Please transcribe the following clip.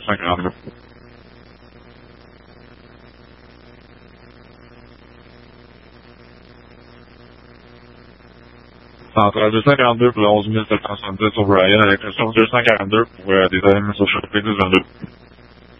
242. Centrale 242 pour le 11 770 O'Brien avec le source 242 pour des éléments sur choc P1022.